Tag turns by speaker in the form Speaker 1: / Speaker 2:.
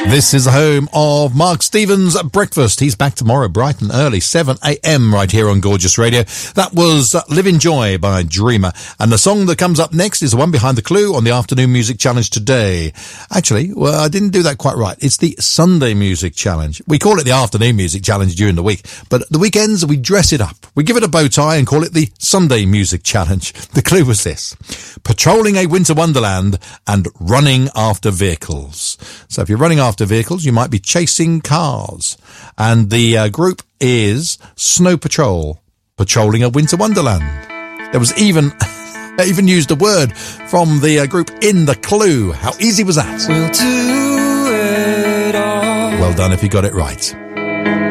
Speaker 1: This is the home of Mark Stevens' Breakfast. He's back tomorrow bright and early, 7 a.m. right here on Gorgeous Radio. That was Live in Joy by Dreamer. And the song that comes up next is the one behind the clue on the Afternoon Music Challenge today. Actually, well, I didn't do that quite right. It's the Sunday Music Challenge. We call it the Afternoon Music Challenge during the week, but at the weekends we dress it up. We give it a bow tie and call it the Sunday Music Challenge. The clue was this: patrolling a winter wonderland and running after vehicles. So if you're running after vehicles, you might be chasing cars. And the group is Snow Patrol, patrolling a winter wonderland. There was even used a word from the group in the clue. How easy was that?
Speaker 2: We'll do it all.
Speaker 1: Well done if you got it right.